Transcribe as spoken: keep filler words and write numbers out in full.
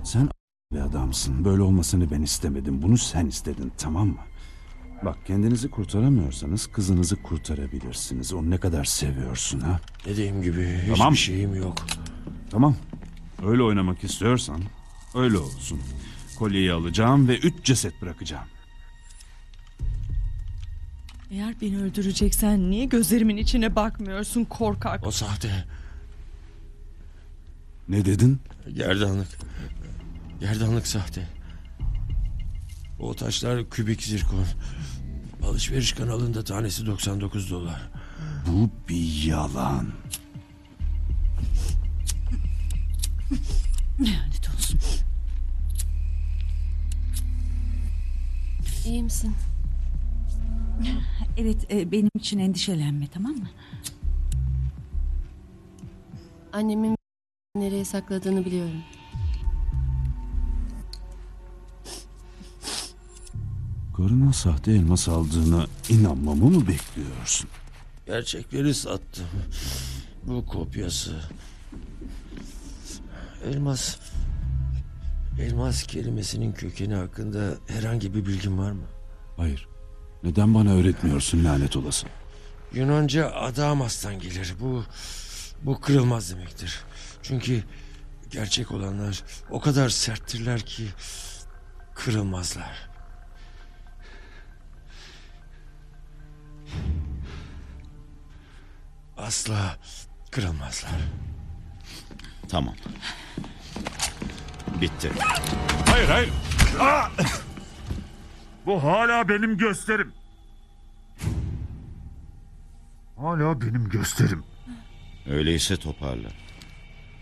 Sen bir adamsın. Böyle olmasını ben istemedim. Bunu sen istedin, tamam mı? Bak, kendinizi kurtaramıyorsanız kızınızı kurtarabilirsiniz. Onu ne kadar seviyorsun ha? Dediğim gibi Tamam. hiçbir şeyim yok. Tamam. Öyle oynamak istiyorsan öyle olsun. Kolyeyi alacağım ve üç ceset bırakacağım. Eğer beni öldüreceksen niye gözlerimin içine bakmıyorsun korkak? O sahte. Ne dedin? Gerdanlık. Gerdanlık sahte. O taşlar kübik zirkon. Alışveriş kanalında tanesi doksan dokuz dolar. Bu bir yalan. Lanet olsun. İyi misin? Evet, e, benim için endişelenme, tamam mı? Annemin nereye sakladığını biliyorum. Karına sahte elmas aldığına inanmamı mı bekliyorsun? Gerçekleri sattım. Bu kopyası. Elmas. Elmas kelimesinin kökeni hakkında herhangi bir bilgin var mı? Hayır. Neden bana öğretmiyorsun, lanet olası? Yunanca adamastan gelir. Bu bu kırılmaz demektir. Çünkü gerçek olanlar o kadar serttirler ki kırılmazlar. Asla kırılmazlar. Tamam. Bitti. Hayır, hayır. Aa! Bu hala benim gösterim. Hala benim gösterim. Öyleyse toparla.